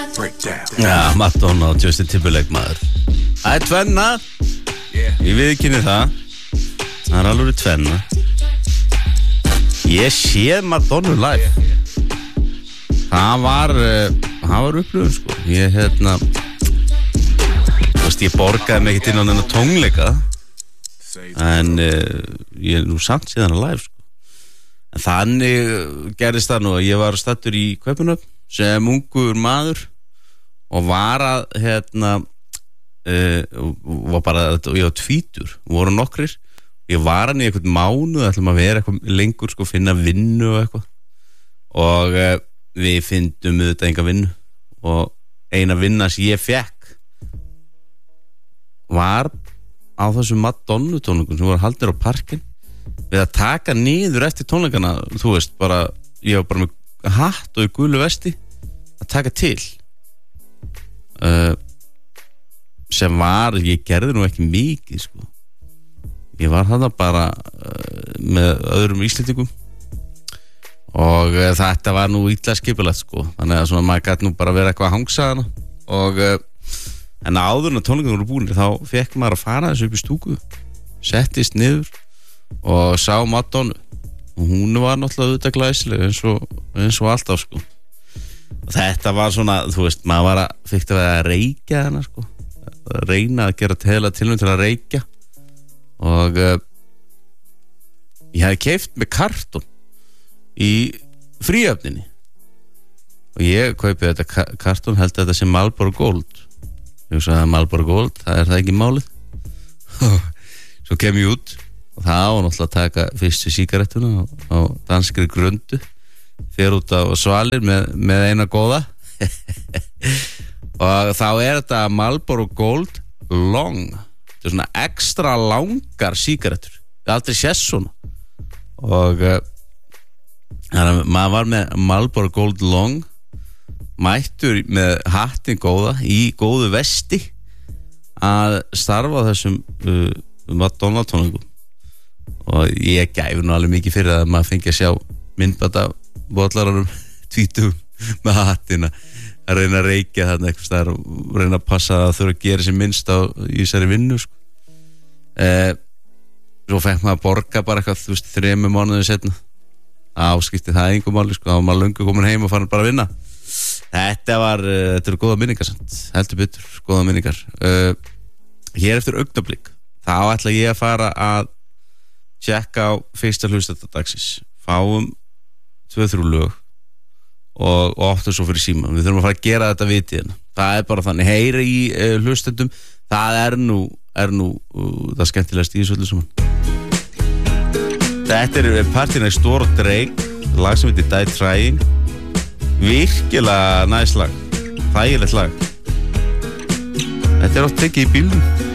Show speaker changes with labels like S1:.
S1: Já, Madonna og Justin Timberlake maður. Það er tvenna. Ég viðurkenni það. Það er alveg tvenna. Ég sé Madonna live. Það var upplifun sko. Ég ég borgaði mig ekkert inn á þennan tónleika. En ég er nú samt síðan að live sko. En þannig gerðist það nú að ég var staddur í Kaupmannahöfn sem ungur maður og var að var bara, ég var tvítur, voru nokkrir, ég var hann í einhvern mánuð, ætlum að vera eitthvað lengur sko, finna vinnu og eitthvað og við fyndum auðvitað enga vinnu og eina vinna sem ég fekk var á þessum Madonna tónleikum sem voru haldnir á Parkinn við að taka niður eftir tónleikana, þú veist, bara ég var bara með hatt og í gulu vesti að taka til sem var, ég gerði nú ekki mikið sko, ég var þarna bara með öðrum Íslendingum og þetta var nú illa skipulegt sko, þannig að svona maður gæti nú bara vera eitthvað að hangsa hana og en áður en tónleikarnir voru búinir þá fekk maður að fara þessu upp í stúku, settist niður og sá Madonna og hún var náttúrulega auðvitað glæsileg eins og alltaf sko og þetta var svona, þú veist, maður var að fikk að vera að reykja hana sko að reyna að gera tilnum til að reykja og ég hafði keypt með kartón í fríöfninni og ég kaupi þetta kartón, held að þetta sé Marlboro Gold ég hugsaði að Marlboro Gold, það er það ekki málið svo kem ég út og það var náttúrulega að taka fyrstu sígarettuna á danskri Grundu fer út á Svalir með eina góða og þá er þetta Marlboro Gold Long þetta er svona ekstra langar sígarettur ég hef aldrei sést svona og maður var með Marlboro Gold Long mættur með hattin góða í góðu vesti að starfa á þessum Madonna tónleikum og ég gæfi nú alveg mikið fyrir að maður fengi að sjá myndband af bollaranum tvítugum með hattina að reyna að reykja þarna eitthvað staðar og reyna að passa að þurfa að gera sér minnst í þessari vinnu sko. Svo fekk maður að borga bara eitthvað, þú veist, 3 mánuðum setna áskipti það engum máli sko, þá var maður löngu komin heim og farin bara að vinna þetta eru góða minningar samt, heldur betur, góða minningar hér eftir augnablik þá ætla ég að fara að tjekka á fyrsta hlustendadagsins fáum 2-3 lög og opna svo fyrir síma við þurfum að fara að gera þetta vitið það er bara þannig, heyri í hlustendum það er nú það skemmtilegast í þessu öllu saman þetta er Party Next Door og Drake lag sem heitir Die Trying virkilega næs lag þægilegt lag þetta er oft tekið í bílnum